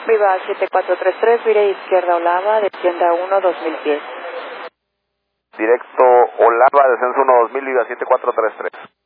Viva 7433, vire izquierda Olava, descienda 1, 2010. Directo Olava, descenso 1 2000, Viva 7433.